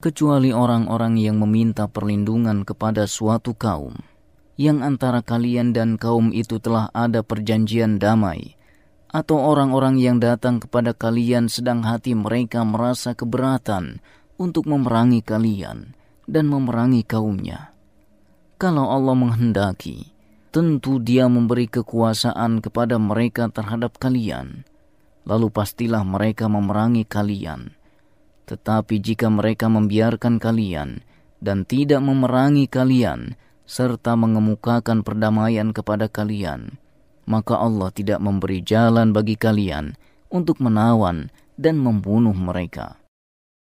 kecuali orang-orang yang meminta perlindungan kepada suatu kaum, yang antara kalian dan kaum itu telah ada perjanjian damai, atau orang-orang yang datang kepada kalian sedang hati mereka merasa keberatan untuk memerangi kalian dan memerangi kaumnya. Kalau Allah menghendaki, tentu Dia memberi kekuasaan kepada mereka terhadap kalian, lalu pastilah mereka memerangi kalian. Tetapi jika mereka membiarkan kalian dan tidak memerangi kalian, serta mengemukakan perdamaian kepada kalian, maka Allah tidak memberi jalan bagi kalian untuk menawan dan membunuh mereka.